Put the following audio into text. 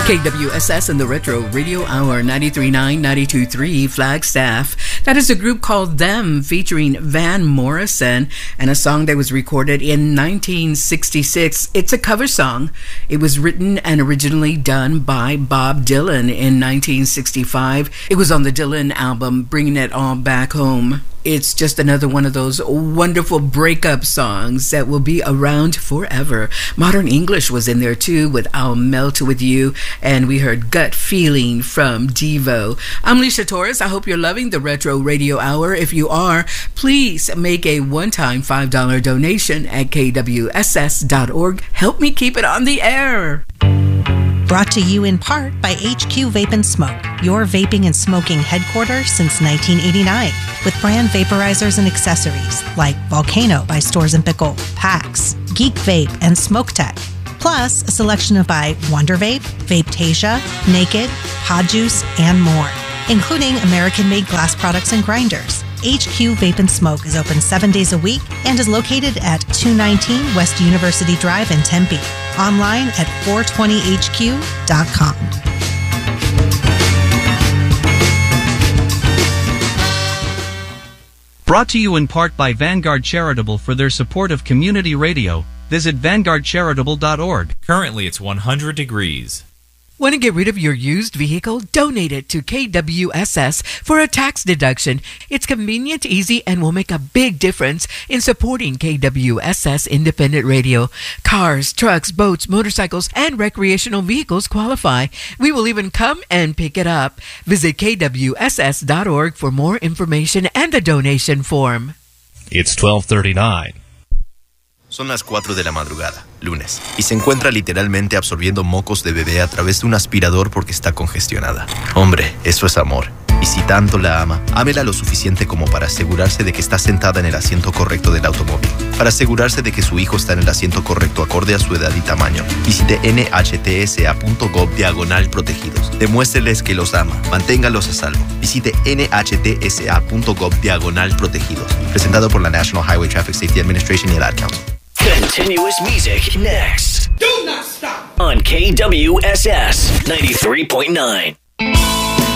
KWSS and the Retro Radio Hour 93.9, 92.3 Flagstaff. That is a group called Them featuring Van Morrison and a song that was recorded in 1966. It's a cover song. It was written and originally done by Bob Dylan in 1965. It was on the Dylan album Bringing It All Back Home. It's just another one of those wonderful breakup songs that will be around forever. Modern English was in there too with I'll Melt With You, and we heard Gut Feeling from Devo. I'm Alicia Torres. I hope you're loving the Retro Radio Hour. If you are, please make a one-time $5 donation at kwss.org. Help me keep it on the air. Brought to you in part by HQ Vape and Smoke, your vaping and smoking headquarters since 1989, with brand vaporizers and accessories like Volcano by Stores & Pickle, PAX, Geek Vape, and Smoke Tech. Plus, a selection of by Wonder Vape, Vapetasia, Naked, Pod Juice, and more, including American-made glass products and grinders. HQ Vape and Smoke is open 7 days a week and is located at 219 West University Drive in Tempe. Online at 420hq.com. Brought to you in part by Vanguard Charitable for their support of community radio. Visit vanguardcharitable.org. Currently, it's 100 degrees. Want to get rid of your used vehicle? Donate it to KWSS for a tax deduction. It's convenient, easy, and will make a big difference in supporting KWSS independent radio. Cars, trucks, boats, motorcycles, and recreational vehicles qualify. We will even come and pick it up. Visit kwss.org for more information and the donation form. It's 12:39. Son las 4 de la madrugada, lunes, y se encuentra literalmente absorbiendo mocos de bebé a través de un aspirador porque está congestionada. Hombre, eso es amor. Y si tanto la ama, ámela lo suficiente como para asegurarse de que está sentada en el asiento correcto del automóvil. Para asegurarse de que su hijo está en el asiento correcto acorde a su edad y tamaño. Visite nhtsa.gov/protegidos. Demuéstreles que los ama. Manténgalos a salvo. Visite nhtsa.gov/protegidos. Presentado por la National Highway Traffic Safety Administration y el Ad Council. Continuous music next. Do not stop. On KWSS 93.9.